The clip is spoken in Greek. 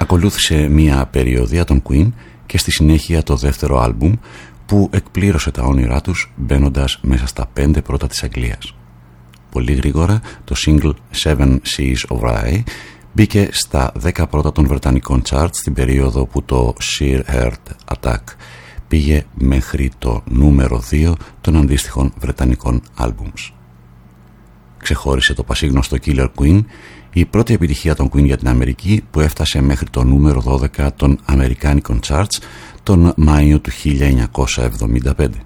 Ακολούθησε μια περιοδία των Queen και στη συνέχεια το δεύτερο άλμπουμ που εκπλήρωσε τα όνειρά τους μπαίνοντας μέσα στα 5 πρώτα της Αγγλίας. Πολύ γρήγορα το single Seven Seas of Rye μπήκε στα 10 πρώτα των βρετανικών charts στην περίοδο που το Sheer Heart Attack πήγε μέχρι το νούμερο 2 των αντίστοιχων βρετανικών άλμπουμς. Ξεχώρισε το πασίγνωστο Killer Queen, η πρώτη επιτυχία των Queen για την Αμερική που έφτασε μέχρι το νούμερο 12 των αμερικάνικων charts τον Μάιο του 1975.